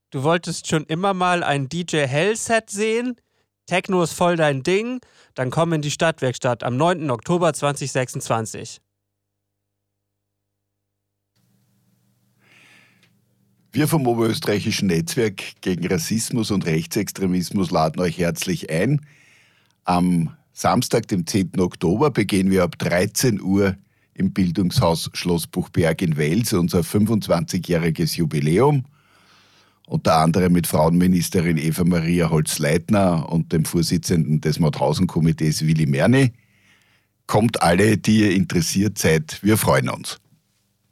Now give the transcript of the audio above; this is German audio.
Du wolltest schon immer mal ein DJ Hell-Set sehen? Techno ist voll dein Ding? Dann komm in die Stadtwerkstatt am 9. Oktober 2026. Wir vom Oberösterreichischen Netzwerk gegen Rassismus und Rechtsextremismus laden euch herzlich ein. Am Samstag, dem 10. Oktober, begehen wir ab 13 Uhr im Bildungshaus Schloss Buchberg in Wels unser 25-jähriges Jubiläum. Unter anderem mit Frauenministerin Eva-Maria Holz-Leitner und dem Vorsitzenden des Mauthausen-Komitees Willi Merni. Kommt alle, die ihr interessiert seid, wir freuen uns.